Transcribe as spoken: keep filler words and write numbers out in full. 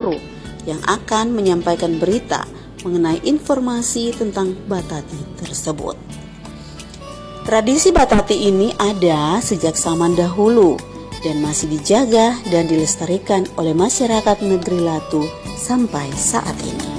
terbaru yang akan menyampaikan berita mengenai informasi tentang Batati tersebut. Tradisi Batati ini ada sejak zaman dahulu dan masih dijaga dan dilestarikan oleh masyarakat negeri Latu sampai saat ini.